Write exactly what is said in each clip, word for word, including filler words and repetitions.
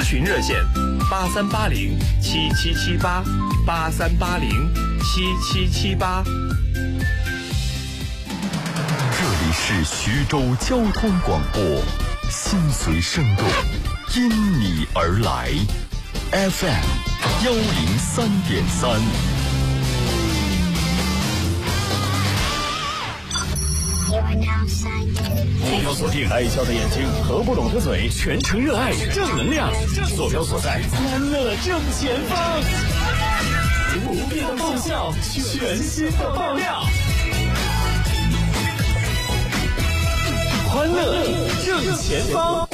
询热线：八三八零七七七八，八三八零七七七八。 这里是徐州交通广播，心随声动，因你而来 ，F M 幺零三点三。 坐标锁定爱笑的眼睛和不懂的嘴，全程热爱正能量。坐标所在，欢乐正前方。不变的爆笑，全新的爆料。欢乐正前方。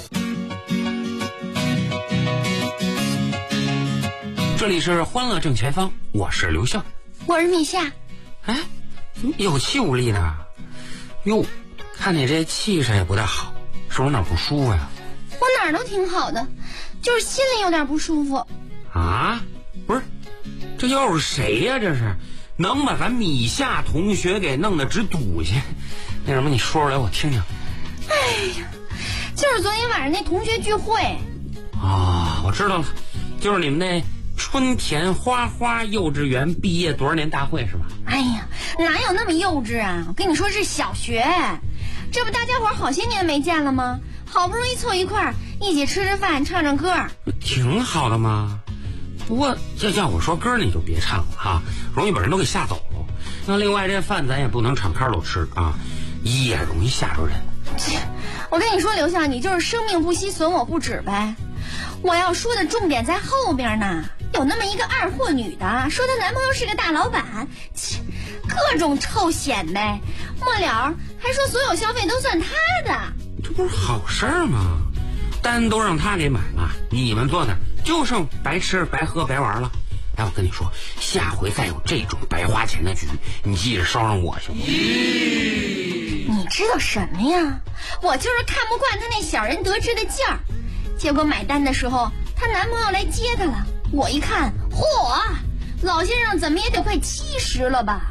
这里是欢乐正前方，我是刘笑， 我是米夏。 哎，有气无力的。哟，看你这气势也不太好，是不是哪儿不舒服呀？ 我哪儿都挺好的，就是心里有点不舒服。 啊？不是，这又是谁呀？这是能把咱米夏同学给弄得直堵去？那什么，你说出来我听听。 哎呀，就是昨天晚上那同学聚会。 啊，我知道了，就是你们那春田花花幼稚园毕业多少年大会是吧？ 哎呀，哪有那么幼稚啊！我跟你说是小学，这不大家伙好些年没见了吗？好不容易凑一块儿，一起吃吃饭，唱唱歌， 挺好的嘛。不过要要我说歌你就别唱了哈，容易把人都给吓走了。那另外这饭咱也不能敞开了吃啊，也容易吓着人。 我跟你说刘笑，你就是生命不息损我不止呗。我要说的重点在后边呢，有那么一个二货女的，说她男朋友是个大老板，切，各种臭显摆，末了还说所有消费都算她的。 这不是好事儿吗？单都让她给买了，你们坐那儿就剩白吃白喝白玩了。哎，我跟你说，下回再有这种白花钱的局，你记着捎上我行吗？ 你知道什么呀？我就是看不惯她那小人得志的劲儿。结果买单的时候，她男朋友来接她了。我一看，嚯，老先生怎么也得快七十了吧？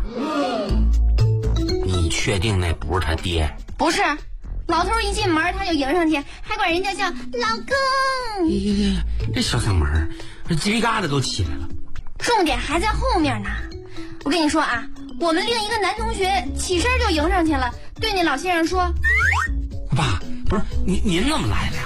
你确定那不是他爹？ 不是，老头一进门他就迎上去，还管人家叫老公。 咦，这小嗓门，这鸡皮疙瘩都起来了。 重点还在后面呢。我跟你说啊，我们另一个男同学起身就迎上去了，对那老先生说：“ 爸，不是您您怎么来的呀？”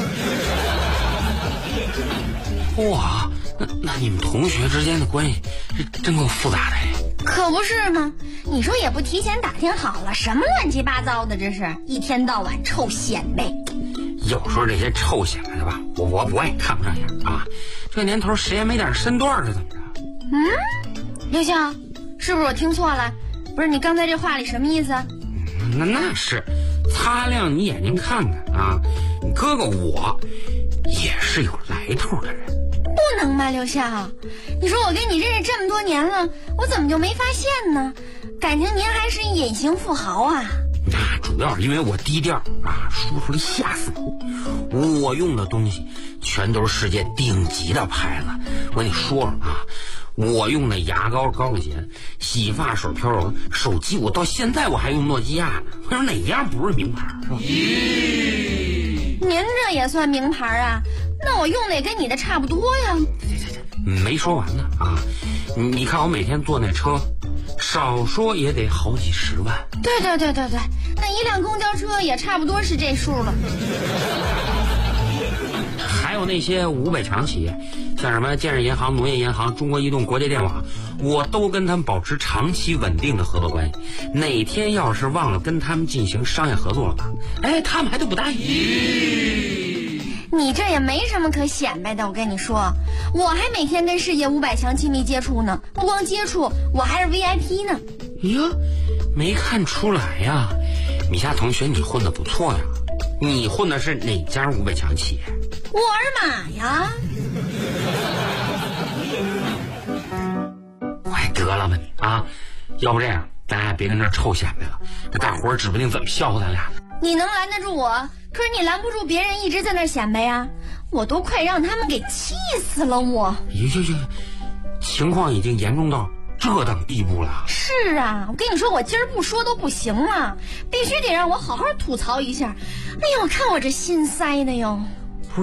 哇，那那你们同学之间的关系这真够复杂的哎。 可不是吗？你说也不提前打听好了，什么乱七八糟的，这是一天到晚臭显摆。 有时候这些臭显摆的吧，我我我也看不上眼啊。这年头谁也没点身段是怎么着？ 嗯，刘笑，是不是我听错了？不是，你刚才这话里什么意思？ 嗯、那那是擦亮你眼睛看看啊！你哥哥我也是有来头的人。 不能吗，刘笑？你说我跟你认识这么多年了，我怎么就没发现呢？感情您还是隐形富豪啊？ 那主要是因为我低调啊，说出来吓死你。我用的东西全都是世界顶级的牌子，我跟你说说啊，我用的牙膏高跟鞋，洗发水飘柔，手机我到现在我还用诺基亚呢。我说哪样不是名牌是吧？ 咦，您这也算名牌啊？那我用的也跟你的差不多呀。 没说完呢啊！你看我每天坐那车，少说也得好几十万。 对对对对对，那一辆公交车也差不多是这数了。 还有那些五百强企业，像什么建设银行、农业银行、中国移动、国际电网，我都跟他们保持长期稳定的合作关系。哪天要是忘了跟他们进行商业合作了吧，哎，他们还都不答应。 你这也没什么可显摆的，我跟你说，我还每天跟世界五百强亲密接触呢，不光接触，我还是 V I P 呢。 哟，没看出来呀，米夏同学，你混得不错呀。你混的是哪家五百强企业？ 沃尔玛呀。 快得了吧你啊！要不这样，咱俩别跟这臭显摆了，这大伙儿指不定怎么笑话咱俩。 你能拦得住我？可是你拦不住别人一直在那显摆呀，我都快让他们给气死了我。 哟哟哟，情况已经严重到这等地步了。 是啊，我跟你说，我今儿不说都不行了，必须得让我好好吐槽一下。哎呀，我看我这心塞的哟。